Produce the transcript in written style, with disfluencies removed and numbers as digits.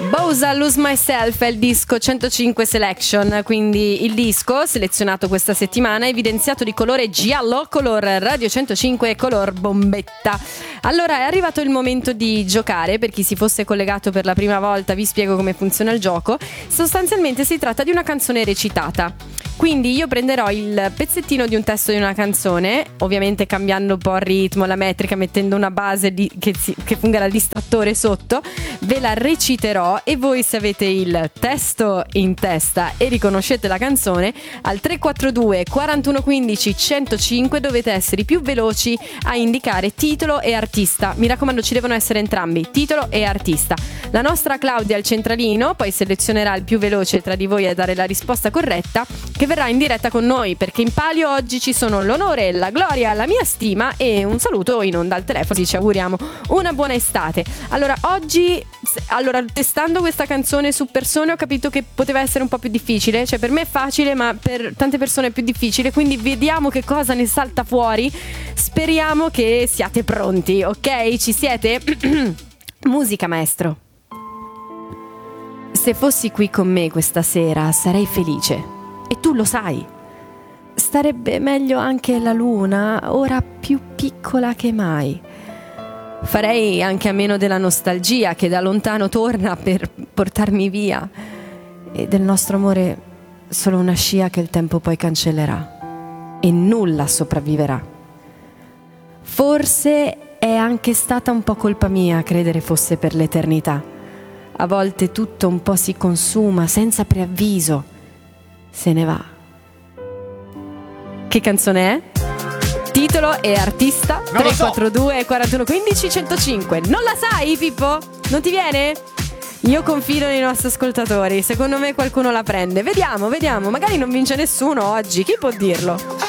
Bowser Lose Myself è il disco 105 Selection, quindi il disco selezionato questa settimana evidenziato di colore giallo, color Radio 105 e color bombetta. Allora è arrivato il momento di giocare. Per chi si fosse collegato per la prima volta vi spiego come funziona il gioco. Sostanzialmente si tratta di una canzone recitata. Quindi io prenderò il pezzettino di un testo di una canzone, ovviamente cambiando un po' il ritmo, la metrica, mettendo una base che funga da distrattore sotto, ve la reciterò e voi, se avete il testo in testa e riconoscete la canzone, al 342 41 15 105 dovete essere i più veloci a indicare titolo e artista. Mi raccomando, ci devono essere entrambi, titolo e artista. La nostra Claudia al centralino poi selezionerà il più veloce tra di voi a dare la risposta corretta, che verrà in diretta con noi, perché in palio oggi ci sono l'onore, la gloria, la mia stima e un saluto in onda al telefono. Ci auguriamo una buona estate. Allora testando questa canzone su persone ho capito che poteva essere un po' più difficile. Cioè per me è facile, ma per tante persone è più difficile, quindi vediamo che cosa ne salta fuori. Speriamo che siate pronti, ok? Ci siete? Musica, maestro. Se fossi qui con me questa sera sarei felice. E tu lo sai. Starebbe meglio anche la luna, ora più piccola che mai. Farei anche a meno della nostalgia che da lontano torna per portarmi via, e del nostro amore solo una scia che il tempo poi cancellerà e nulla sopravviverà. Forse è anche stata un po' colpa mia credere fosse per l'eternità. A volte tutto un po' si consuma senza preavviso. Se ne va. Che canzone è? Titolo e artista? 342 41 15 105. Non la sai, Pippo? Non ti viene? Io confido nei nostri ascoltatori. Secondo me qualcuno la prende. Vediamo. Magari non vince nessuno oggi. Chi può dirlo?